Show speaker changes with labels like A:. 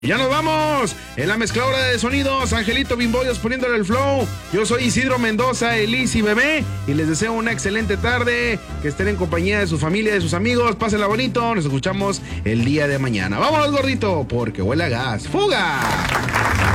A: Ya nos vamos. En la mezcladora de sonidos, Angelito Bimboyos poniéndole el flow. Yo soy Isidro Mendoza, Elis y Bebé, y les deseo una excelente tarde, que estén en compañía de su familia, de sus amigos. Pásenla bonito. Nos escuchamos el día de mañana. Vámonos, gordito, porque huele a gas. ¡Fuga!